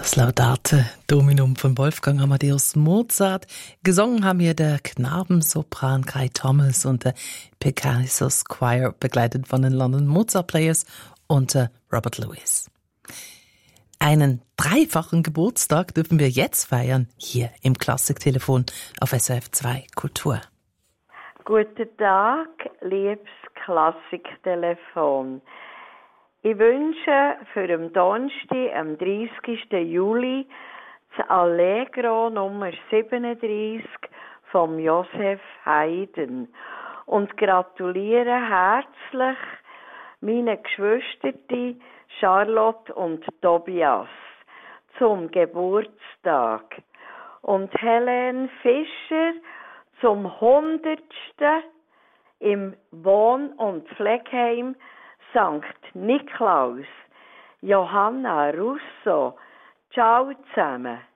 Das Laudate Dominum von Wolfgang Amadeus Mozart. Gesungen haben hier der Knabensopran Kai Thomas und der Pegasus Choir, begleitet von den London Mozart Players und Robert Lewis. Einen dreifachen Geburtstag dürfen wir jetzt feiern, hier im Klassiktelefon auf SRF 2 Kultur. Guten Tag, liebes Klassiktelefon. Ich wünsche für den Donnerstag, am 30. Juli, das Allegro Nummer 37 vom Josef Haydn und gratuliere herzlich meine Geschwister Charlotte und Tobias zum Geburtstag und Helene Fischer zum 100. im Wohn- und Pflegeheim St. Niklaus. Johanna Russo. Ciao zusammen.